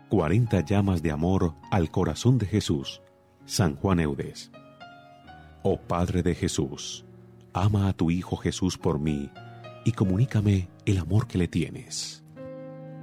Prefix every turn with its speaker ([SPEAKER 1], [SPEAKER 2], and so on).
[SPEAKER 1] 40 llamas de amor al corazón de Jesús. San Juan Eudes. Oh Padre de Jesús, ama a tu Hijo Jesús por mí y comunícame el amor que le tienes.